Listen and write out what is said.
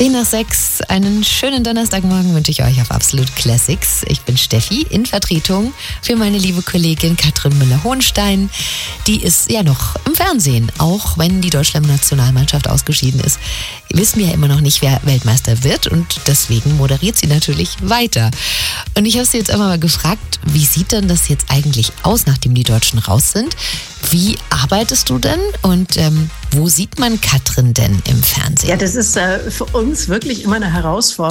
10:06, einen schönen Donnerstagmorgen wünsche ich euch auf Absolute Classics. Ich bin Steffi in Vertretung für meine liebe Kollegin Katrin Müller-Hohenstein. Die ist ja noch im Fernsehen, auch wenn die Deutschland-Nationalmannschaft ausgeschieden ist. Wissen wir ja immer noch nicht, wer Weltmeister wird und deswegen moderiert sie natürlich weiter. Und ich habe sie jetzt einmal mal gefragt, wie sieht denn das jetzt eigentlich aus, nachdem die Deutschen raus sind? Wie arbeitest du denn und wo sieht man Katrin denn im Fernsehen? Ja, das ist für uns wirklich immer eine Herausforderung.